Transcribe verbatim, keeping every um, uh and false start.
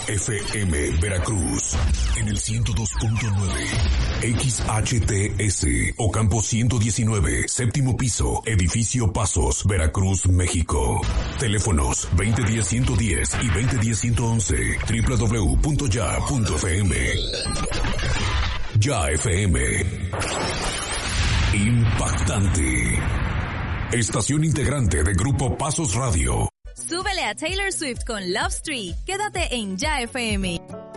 F M Veracruz en el ciento dos punto nueve, X H T S Ocampo ciento diecinueve, séptimo piso, edificio Pasos, Veracruz, México. Teléfonos veinte diez ciento diez y veinte diez ciento once, doble u doble u doble u punto ya punto f m. Ya F M. Impactante. Estación integrante de Grupo Pasos Radio. Súbele a Taylor Swift con Love Street. Quédate en Ya F M.